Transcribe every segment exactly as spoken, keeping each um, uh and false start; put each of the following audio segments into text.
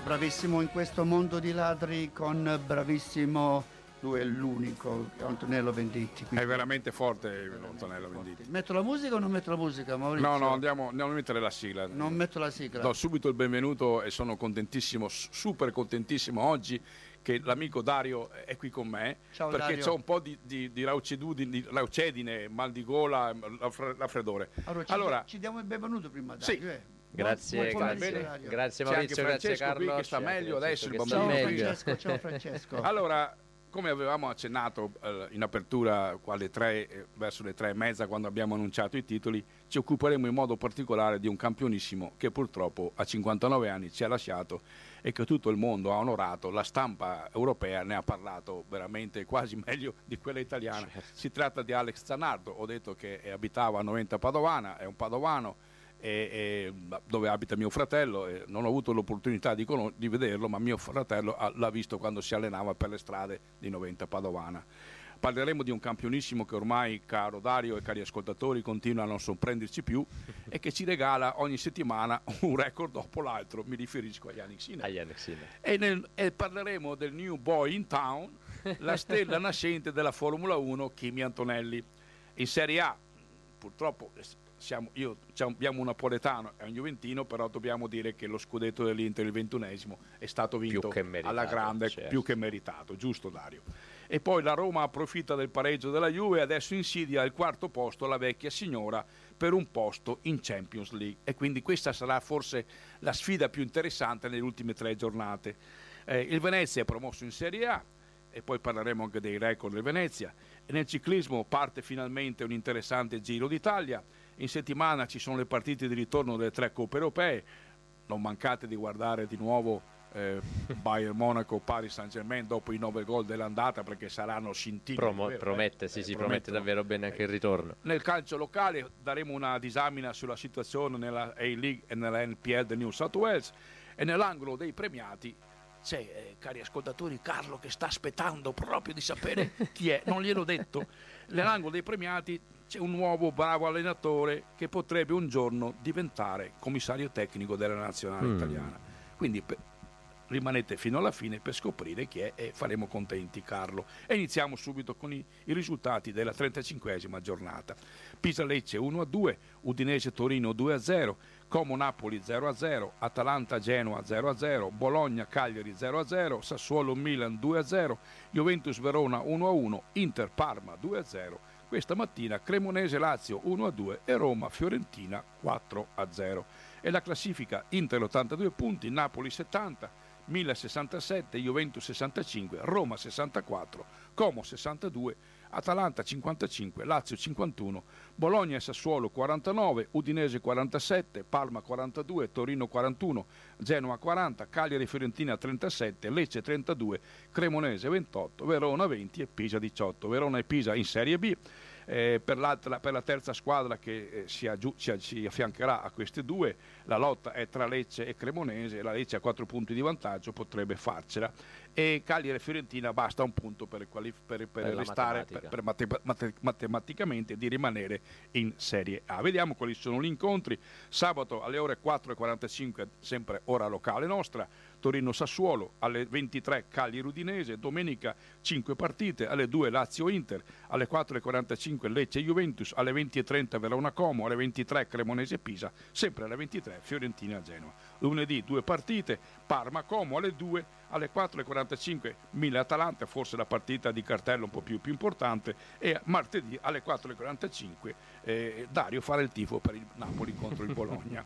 bravissimo in questo mondo di ladri con bravissimo, lui è l'unico, Antonello Venditti. È veramente forte Antonello Venditti. Metto la musica o non metto la musica, Maurizio? No, no, andiamo, andiamo a mettere la sigla. Non metto la sigla. Do subito il benvenuto e sono contentissimo, super contentissimo oggi che l'amico Dario è qui con me. Ciao, perché Dario. c'ho un po' di, di, di raucedine, raucedine, mal di gola, raffreddore. Allora, ci, allora, ci diamo il benvenuto prima, Dario. Sì. Eh. Grazie, Buon grazie, Dario. grazie C'è Maurizio, anche grazie Francesco Carlo. qui che sta meglio adesso, il Ciao bambino. Francesco, ciao Francesco. Allora, come avevamo accennato eh, in apertura alle tre, eh, verso le tre e mezza quando abbiamo annunciato i titoli, ci occuperemo in modo particolare di un campionissimo che purtroppo a cinquantanove anni ci ha lasciato e che tutto il mondo ha onorato. La stampa europea ne ha parlato veramente quasi meglio di quella italiana. Certo. Si tratta di Alex Zanardo, ho detto che abitava a Noventa Padovana, è un padovano. E, e, dove abita mio fratello, e non ho avuto l'opportunità di, con- di vederlo, ma mio fratello ha, l'ha visto quando si allenava per le strade di Noventa Padovana. Parleremo di un campionissimo che ormai, caro Dario e cari ascoltatori, continua a non sorprenderci più e che ci regala ogni settimana un record dopo l'altro. Mi riferisco a Yannick Sinner. A Yannick Sinner. E, nel- e parleremo del new boy in town, la stella nascente della Formula uno, Kimi Antonelli. In Serie A, purtroppo siamo, io, abbiamo un napoletano e un juventino, però dobbiamo dire che lo scudetto dell'Inter, il ventunesimo, è stato vinto Più che meritato, alla grande, certo. più che meritato, giusto Dario? E poi la Roma approfitta del pareggio della Juve e adesso insidia al quarto posto la vecchia signora per un posto in Champions League, e quindi questa sarà forse la sfida più interessante nelle ultime tre giornate. Eh, il Venezia è promosso in Serie A e poi parleremo anche dei record del Venezia. E nel ciclismo parte finalmente un interessante Giro d'Italia. In settimana ci sono le partite di ritorno delle tre coppe europee, non mancate di guardare di nuovo eh, Bayern Monaco, Paris Saint-Germain dopo i nove gol dell'andata, perché saranno scintille. Promo- vero, promette, eh? sì, Eh, sì, promette promettono. davvero bene anche il ritorno. Nel calcio locale daremo una disamina sulla situazione nella A-League e nella N P L del New South Wales, e nell'angolo dei premiati c'è, eh, cari ascoltatori, Carlo che sta aspettando proprio di sapere chi è, non gliel'ho detto. Nell'angolo dei premiati c'è un nuovo bravo allenatore che potrebbe un giorno diventare commissario tecnico della nazionale Mm. italiana. Quindi per, rimanete fino alla fine per scoprire chi è e faremo contenti Carlo. E iniziamo subito con i, i risultati della trentacinquesima giornata. Pisa-Lecce uno a due, Udinese-Torino due a zero, Como-Napoli zero a zero, Atalanta-Genoa zero a zero, Bologna-Cagliari zero a zero, Sassuolo-Milan due a zero, Juventus-Verona uno a uno, Inter-Parma due a zero. Questa mattina Cremonese-Lazio uno a due e Roma-Fiorentina quattro a zero. E la classifica: Inter ottantadue punti, Napoli settanta, Milan sessantasette, Juventus sessantacinque, Roma sessantaquattro, Como sessantadue, Atalanta cinquantacinque, Lazio cinquantuno, Bologna e Sassuolo quarantanove, Udinese quarantasette, Parma quarantadue, Torino quarantuno, Genoa quaranta, Cagliari e Fiorentina trentasette, Lecce trentadue, Cremonese ventotto, Verona venti e Pisa diciotto. Verona e Pisa in Serie B. Eh, per, la, per la terza squadra che eh, si, aggiu- si, si affiancherà a queste due, la lotta è tra Lecce e Cremonese. La Lecce a quattro punti di vantaggio, potrebbe farcela, e Cagliari e Fiorentina basta un punto per, quali- per, per, Per la restare matematica. per, per mate- mate- matematicamente di rimanere in Serie A. Vediamo quali sono gli incontri. Sabato alle ore quattro e quarantacinque, sempre ora locale nostra, Torino-Sassuolo, alle ventitré Cagliari-Udinese, domenica cinque partite, alle due Lazio-Inter, alle quattro e quarantacinque Lecce-Juventus, alle venti e trenta Verona-Como, alle ventitré Cremonese-Pisa, sempre alle ventitré Fiorentina-Genoa. Lunedì due partite, Parma-Como alle due, alle quattro e quarantacinque Milan-Atalanta, forse la partita di cartello un po' più, più importante, e martedì alle quattro e quarantacinque eh, Dario farà il tifo per il Napoli contro il Bologna.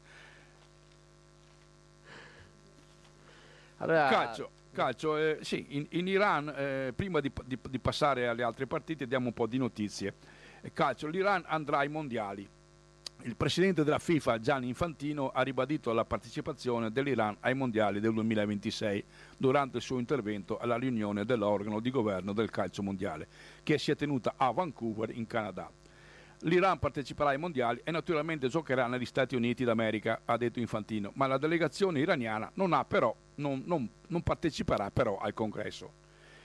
Allora, Calcio, calcio eh, sì, in, in Iran, eh, prima di, di, di passare alle altre partite, diamo un po' di notizie. Eh, calcio, l'Iran andrà ai mondiali. Il presidente della FIFA, Gianni Infantino, ha ribadito la partecipazione dell'Iran ai mondiali del duemilaventisei durante il suo intervento alla riunione dell'organo di governo del calcio mondiale, che si è tenuta a Vancouver, in Canada. L'Iran parteciperà ai mondiali e naturalmente giocherà negli Stati Uniti d'America, ha detto Infantino, ma la delegazione iraniana non, ha però, non, non, non parteciperà però al congresso.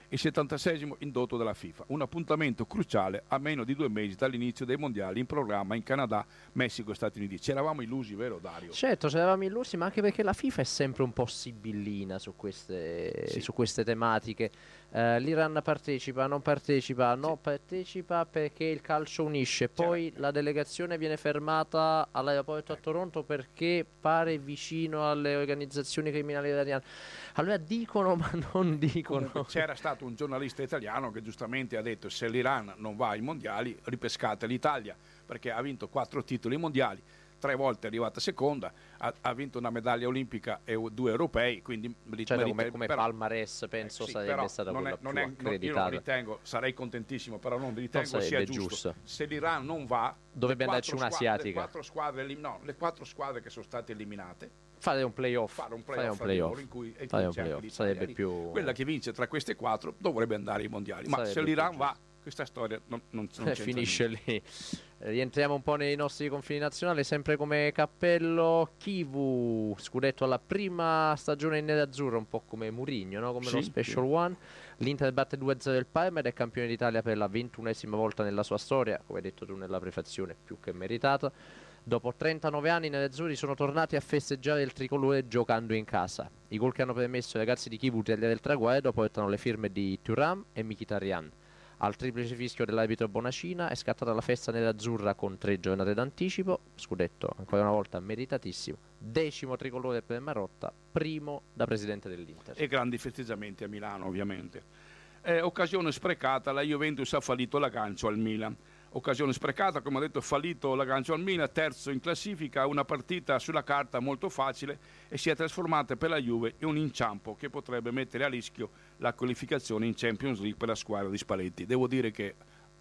il settantaseiesimo indotto della FIFA, un appuntamento cruciale a meno di due mesi dall'inizio dei mondiali in programma in Canada, Messico e Stati Uniti. Ci eravamo illusi, vero Dario? Certo, ci eravamo illusi, ma anche perché la FIFA è sempre un po' sibillina su queste, Sì. su queste tematiche. Uh, L'Iran partecipa, non partecipa, no, sì. partecipa perché il calcio unisce. Poi C'era. la delegazione viene fermata all'aeroporto ecco. a Toronto perché pare vicino alle organizzazioni criminali iraniane. Allora dicono ma non dicono. Comunque, c'era stato un giornalista italiano che giustamente ha detto: se l'Iran non va ai mondiali ripescate l'Italia, perché ha vinto quattro titoli mondiali, tre volte è arrivata seconda, ha, ha vinto una medaglia olimpica e due europei, quindi certo, come, come però, palmarès penso eh, sì, sarebbe stata quella più è, accreditata. Io non ritengo, sarei contentissimo, però non ritengo non sia giusto. giusto. Se l'Iran non va, dovrebbe andarci un'asiatica. Le quattro squadre, no, le quattro squadre che sono state eliminate, fare un playoff, fare un playoff, play in cui, in cui fare un play sarebbe più. Quella che vince tra queste quattro dovrebbe andare ai mondiali, ma sarebbe se l'Iran va, questa storia non, non, non eh, finisce niente. lì. Rientriamo un po' nei nostri confini nazionali, sempre come cappello Kivu, scudetto alla prima stagione in nerazzurro, un po' come Mourinho, no? Come sì, lo Special sì. One. L'Inter batte due a zero il Parma ed è campione d'Italia per la ventunesima volta nella sua storia, come hai detto tu nella prefazione, più che meritata. Dopo trentanove anni i nerazzurri sono tornati a festeggiare il tricolore giocando in casa. I gol che hanno permesso ai ragazzi di Kivu di tagliare il traguardo portano le firme di Thuram e Mkhitaryan. Al triplice fischio dell'arbitro Bonacina è scattata la festa nerazzurra con tre giornate d'anticipo. Scudetto ancora una volta meritatissimo. Decimo tricolore per Marotta, primo da presidente dell'Inter. E grandi festeggiamenti a Milano, ovviamente. Eh, occasione sprecata, la Juventus ha fallito l'aggancio al Milan. Occasione sprecata, come ho detto, fallito l'aggancio al Milan, terzo in classifica, una partita sulla carta molto facile e si è trasformata per la Juve in un inciampo che potrebbe mettere a rischio la qualificazione in Champions League per la squadra di Spalletti. Devo dire che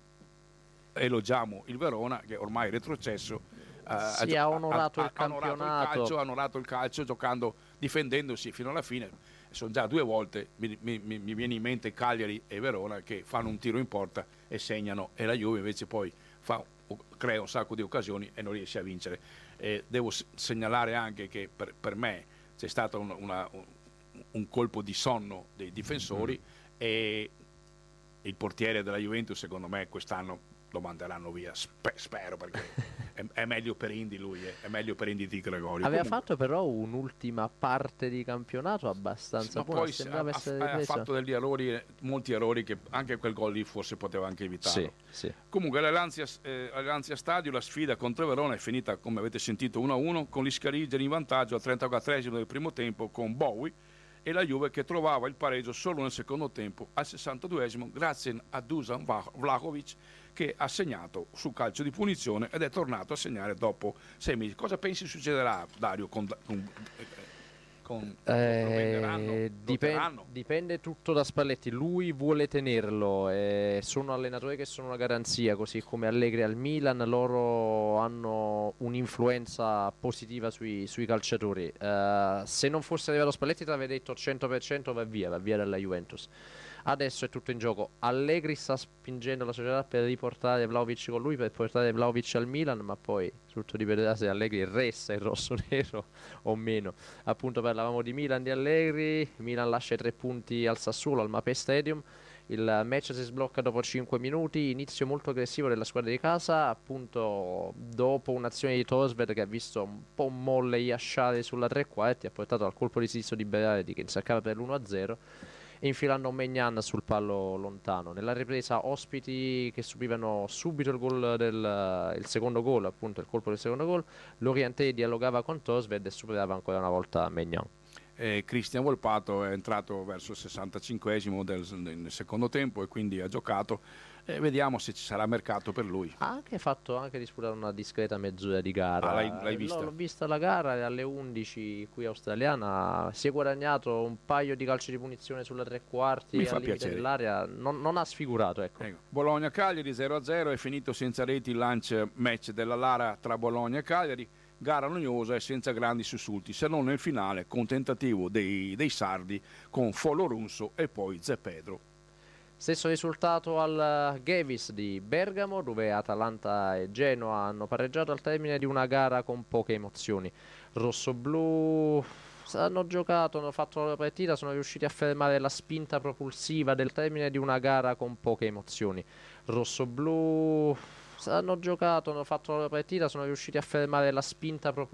elogiamo il Verona, che ormai è retrocesso, eh, si ha onorato, ha, il, ha, campionato. onorato il calcio, ha onorato il calcio giocando, difendendosi fino alla fine. Sono già due volte, mi, mi, mi viene in mente Cagliari e Verona che fanno un tiro in porta e segnano, e la Juve invece poi fa, crea un sacco di occasioni e non riesce a vincere. Eh, devo segnalare anche che per, per me c'è stato un, una, un colpo di sonno dei difensori mm. e il portiere della Juventus secondo me quest'anno lo manderanno via, Spe- spero, perché è, è meglio per Indy lui, è, è meglio per Indy di Gregorio. Aveva Comunque, fatto però un'ultima parte di campionato abbastanza buona, poi sembrava essere ha, ha fatto degli errori, molti errori, che anche quel gol lì forse poteva anche evitarlo. Sì, sì. Comunque all'Anzia, eh, all'Anzia Stadio la sfida contro Verona è finita, come avete sentito, uno a uno, con gli Scarigeri in vantaggio al trentaquattresimo del primo tempo con Bowie, e la Juve che trovava il pareggio solo nel secondo tempo al sessantaduesimo grazie a Dusan Vlahovic, che ha segnato su calcio di punizione ed è tornato a segnare dopo sei mesi. Cosa pensi succederà, Dario, con, con, con eh, dipende, dipende tutto da Spalletti. Lui vuole tenerlo, eh, sono allenatori che sono una garanzia, così come Allegri al Milan. Loro hanno un'influenza positiva sui, sui calciatori. Uh, se non fosse arrivato Spalletti ti avrei detto cento per cento va via, va via dalla Juventus. Adesso è tutto in gioco. Allegri sta spingendo la società per riportare Vlahovic con lui, per portare Vlahovic al Milan, ma poi tutto dipenderà se Allegri resta il rosso-nero o meno. Appunto parlavamo di Milan, di Allegri. Milan lascia i tre punti al Sassuolo, al Mapei Stadium. Il match si sblocca dopo cinque minuti, inizio molto aggressivo della squadra di casa, appunto dopo un'azione di Torsved che ha visto un po' molle Iasciari sulla tre quarti, ha portato al colpo di sinistro di Berardi che insaccava per l'uno a zero, infilando Maignan sul palo lontano. Nella ripresa ospiti che subivano subito il, gol del, il secondo gol, appunto il colpo del secondo gol, Lorientè dialogava con Torsved e superava ancora una volta Maignan. Eh, Cristian Volpato è entrato verso il sessantacinquesimo del, del secondo tempo e quindi ha giocato, e eh, vediamo se ci sarà mercato per lui. Ha anche fatto anche disputare una discreta mezz'ora di gara. Ah, l'hai, l'hai vista? No, l'ho vista la gara alle undici qui australiana, si è guadagnato un paio di calci di punizione sulla tre quarti. Mi fa piacere. Dell'area non, non ha sfigurato, ecco. Ecco. Bologna-Cagliari zero a zero, è finito senza reti il lunch match della Lara tra Bologna e Cagliari. Gara noiosa e senza grandi sussulti, se non nel finale con tentativo dei, dei sardi con Folo Runso e poi Zepedro. Stesso risultato al Gevis di Bergamo, dove Atalanta e Genoa hanno pareggiato al termine di una gara con poche emozioni. Rossoblù hanno giocato, hanno fatto la partita, sono riusciti a fermare la spinta propulsiva del termine di una gara con poche emozioni. Rossoblu hanno giocato, hanno fatto la partita, sono riusciti a fermare la spinta propulsiva